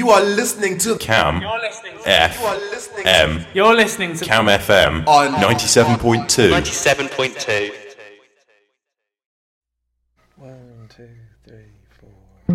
You are listening to Cam You're listening to FM. You're listening to Cam FM on 97.2. 97.2. 1, 2, 3, 4.